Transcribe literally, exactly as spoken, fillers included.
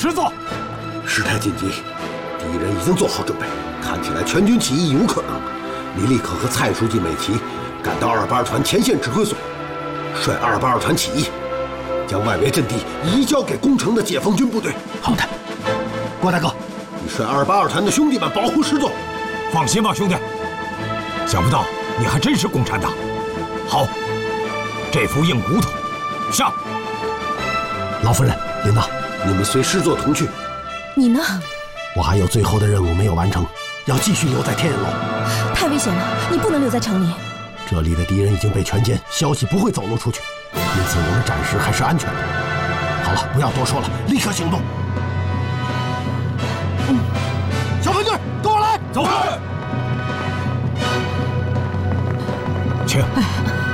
师座。 事态紧急，敌人已经做好准备，看起来全军起义有可能。你立刻和蔡书记、美琪赶到二八二团前线指挥所，率二八二团起义，将外围阵地移交给攻城的解放军部队。 好的，郭大哥， 你率二八二团的兄弟们保护师座。 放心吧，兄弟。想不到你还真是共产党。好，这副硬骨头，上。 老夫人，领导， 你们随师座同去。 你呢？ 我还有最后的任务没有完成，要继续留在天眼楼。 太危险了，你不能留在城里。 这里的敌人已经被全歼，消息不会走漏出去，因此我们暂时还是安全的。好了，不要多说了，立刻行动。 嗯， 小分队，跟我来， 走。请。 哎